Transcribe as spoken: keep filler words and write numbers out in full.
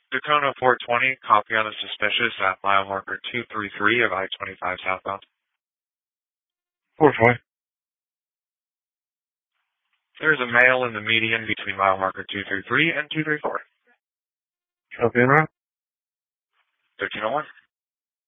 Daytona four twenty, copy on a suspicious at mile marker two three three of I twenty-five southbound. four twenty. There's a male in the median between mile marker two three three and two three four. Copy and route. thirteen oh one.